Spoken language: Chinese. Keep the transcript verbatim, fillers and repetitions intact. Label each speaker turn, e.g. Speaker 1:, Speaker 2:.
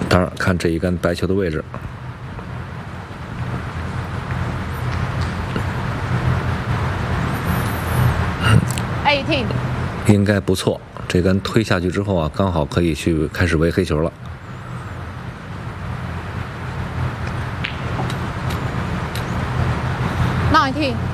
Speaker 1: 当然，看这一杆白球的位置。
Speaker 2: eighteen，
Speaker 1: 应该不错。这杆推下去之后啊，刚好可以去开始围黑球了。
Speaker 2: nineteen。